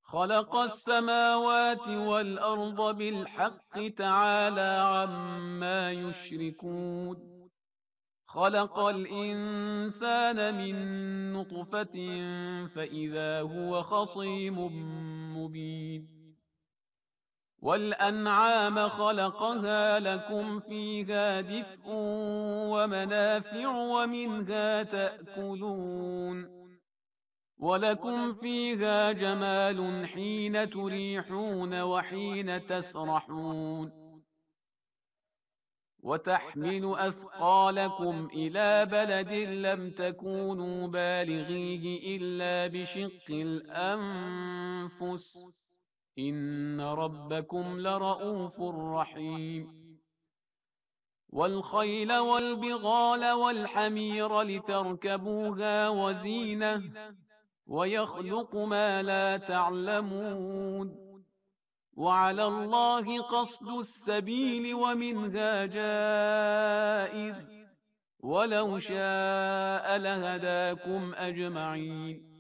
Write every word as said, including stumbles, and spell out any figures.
خلق السماوات والأرض بالحق تعالى عما يشركون خلق الإنسان من نطفة فإذا هو خصيم مبين والأنعام خلقها لكم فيها دفء ومنافع ومنها تأكلون ولكم فيها جمال حين تريحون وحين تسرحون وتحمل أثقالكم إلى بلد لم تكونوا بالغيه إلا بشق الأنفس إن ربكم لرؤوف رحيم والخيل والبغال والحمير لتركبوها وزينة ويخلق ما لا تعلمون وعلى الله قصد السبيل ومنها جائر ولو شاء لهداكم أجمعين